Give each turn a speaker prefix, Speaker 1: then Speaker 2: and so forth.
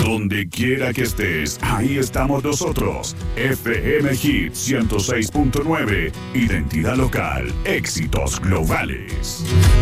Speaker 1: Donde quiera que estés, ahí estamos nosotros. FM Hit 106.9. Identidad local. Éxitos globales.